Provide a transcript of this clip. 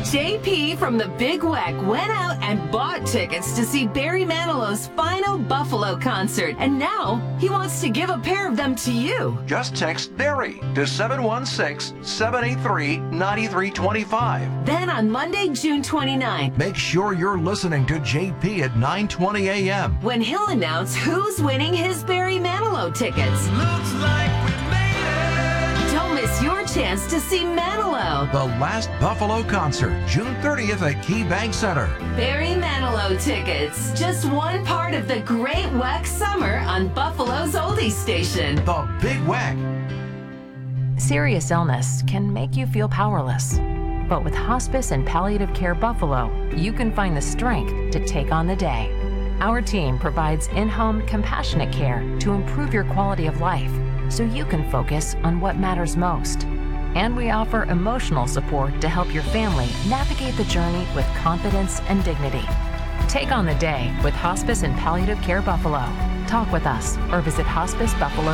JP from the Big Weck went out and bought tickets to see Barry Manilow's final Buffalo concert, and now he wants to give a pair of them to you. Just text Barry to 716-783-9325. Then on Monday, June 29th, Make sure you're listening to JP at 9:20 a.m. when he'll announce who's winning his Barry Manilow tickets. Looks like we made it. Don't miss your chance to see Manilow. The last Buffalo concert, June 30th at KeyBank Center. Barry Manilow tickets. Just one part of the Great Weck Summer on Buffalo's Oldie Station. The Big Weck. Serious illness can make you feel powerless. But with Hospice and Palliative Care Buffalo, you can find the strength to take on the day. Our team provides in-home compassionate care to improve your quality of life so you can focus on what matters most. And we offer emotional support to help your family navigate the journey with confidence and dignity. Take on the day with Hospice and Palliative Care Buffalo. Talk with us or visit hospicebuffalo.com.